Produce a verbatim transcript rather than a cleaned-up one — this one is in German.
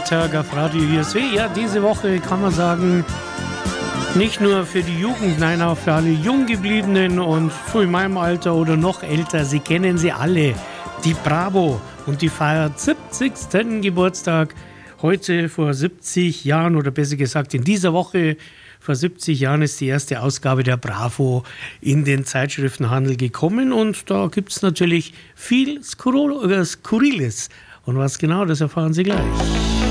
Mittag auf Radio I S W. Ja, diese Woche kann man sagen, nicht nur für die Jugend, nein, auch für alle Junggebliebenen und so in meinem Alter oder noch älter. Sie kennen sie alle, die Bravo. Und die feiert siebzigsten Geburtstag heute vor siebzig Jahren oder besser gesagt in dieser Woche. Vor siebzig Jahren ist die erste Ausgabe der Bravo in den Zeitschriftenhandel gekommen und da gibt es natürlich viel Skurriles. Und was genau, das erfahren Sie gleich.